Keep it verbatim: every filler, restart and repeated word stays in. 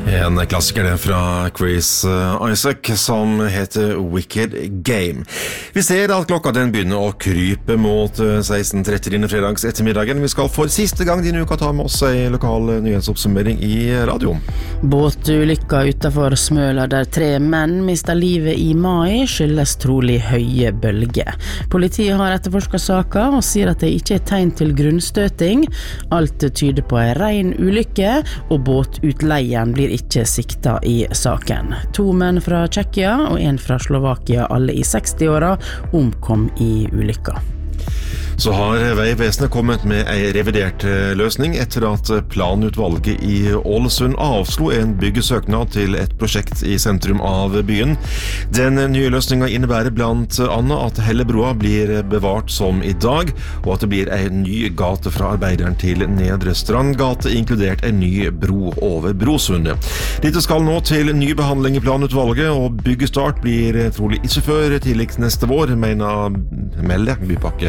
En klassiker det fra Chris Isaac som heter Wicked Game. Vi ser at klokka den begynner å krype mot seksten tretti denne fredags ettermiddagen. Vi skal for siste gang denne uka ta med oss en lokal nyhetsoppsummering i radioen. Båtulykka utenfor Smøla der tre menn mistet livet i mai skyldes trolig høye bølger. Politiet har etterforsket saken og sier at det ikke er tegn til grunnstøting. Alt tyder på en ren ulykke, og båtutleien blir ikke sikta i saken. To menn fra Tsjekkia og en fra Slovakia, alle i seksti-åra, omkom i ulykka. Så har Veivesenet kommet med en revidert løsning etter at planutvalget i Ålesund avslo en byggesøknad til et prosjekt i sentrum av byen. Den nye løsningen innebærer blant annet at Hellebroa blir bevart som i dag, og at det blir en ny gate fra Arbeideren til Nedre Strandgate, inkludert en ny bro over Brosundet. Dette skal nå til ny behandling i planutvalget, og byggestart blir trolig ikke før tidligst neste vår, mener Melde Bypakke